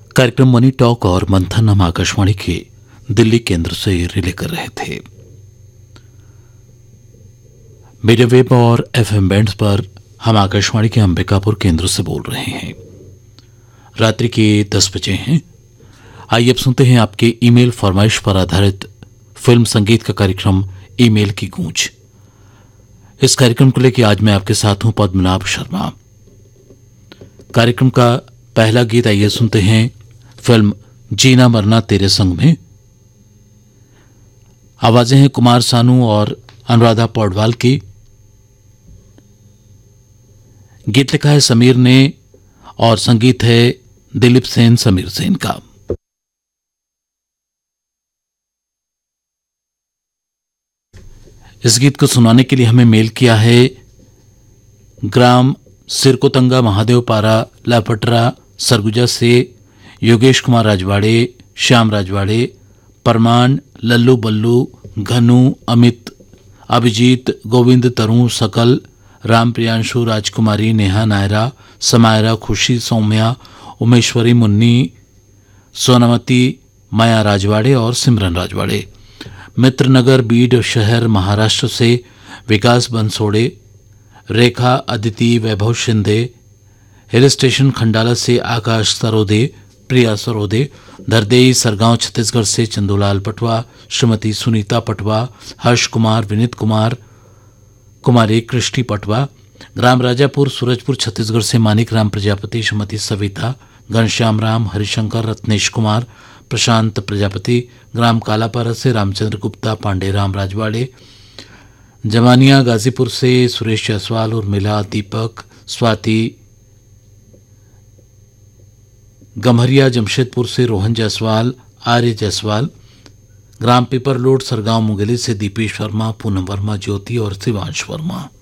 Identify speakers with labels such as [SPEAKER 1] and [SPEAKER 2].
[SPEAKER 1] कार्यक्रम मनी टॉक और मंथन हम आकाशवाणी के दिल्ली केंद्र से रिले कर रहे थे। मीडिया वेब और एफएम बैंड्स पर हम आकाशवाणी के अंबिकापुर केंद्र से बोल रहे हैं। रात्रि के 10 बजे हैं। आइए अब सुनते हैं आपके ईमेल फरमाइश पर आधारित फिल्म संगीत का कार्यक्रम ईमेल की गूंज। इस कार्यक्रम को लेकर आज मैं आपके साथ हूं पद्मनाभ शर्मा। कार्यक्रम का पहला गीत आइए सुनते हैं फिल्म जीना मरना तेरे संग में। आवाजें हैं कुमार सानू और अनुराधा पौडवाल की। गीत लिखा है समीर ने और संगीत है दिलीप सेन समीर सेन का। इस गीत को सुनाने के लिए हमें मेल किया है ग्राम सिरकोतंगा महादेवपारा लापटरा सरगुजा से योगेश कुमार राजवाड़े, श्याम राजवाड़े, परमान, लल्लू बल्लू, घनु, अमित, अभिजीत, गोविंद, तरुण, सकल, राम प्रियांशु, राजकुमारी, नेहा नायरा, समायरा, खुशी, सौम्या, उमेश्वरी, मुन्नी, सोनामती, माया राजवाड़े और सिमरन राजवाड़े। मित्रनगर बीड शहर महाराष्ट्र से विकास बंसोड़े, रेखा, अदिति, वैभव शिंदे, हिल स्टेशन खंडाला से आकाश सरोदे, प्रिया सरोदे, धरदेई सरगांव छत्तीसगढ़ से चंदूलाल पटवा, श्रीमती सुनीता पटवा, हर्ष कुमार, विनीत कुमार, कुमारी कृष्टि पटवा, ग्राम राजापुर सूरजपुर छत्तीसगढ़ से मानिक राम प्रजापति, श्रीमती सविता, घनश्याम राम, हरिशंकर, रत्नेश कुमार, प्रशांत प्रजापति, ग्राम कालापारा से रामचंद्र गुप्ता, पांडे राम राजवाड़े, जमानिया गाजीपुर से सुरेश जायसवाल, उर्मिला, दीपक, स्वाति, गम्हरिया जमशेदपुर से रोहन Jaiswal, Arya Jaiswal, gram paper load Sargaon Mungeli से दीपेश वर्मा, पूनम वर्मा, ज्योति और शिवांश वर्मा।